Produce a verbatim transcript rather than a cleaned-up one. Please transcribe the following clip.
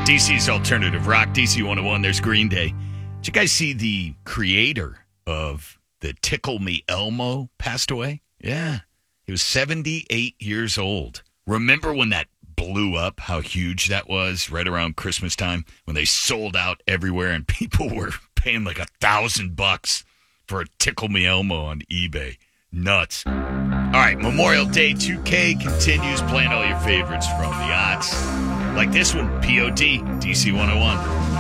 D C's alternative rock, D C one oh one. There's Green Day. Did you guys see the creator of the Tickle Me Elmo passed away? Yeah. He was seventy-eight years old. Remember when that blew up, how huge that was right around Christmas time when they sold out everywhere and people were paying like a thousand bucks for a Tickle Me Elmo on eBay. Nuts. All right, Memorial Day two K continues playing all your favorites from the odds. Like this one, P O D, D C one oh one.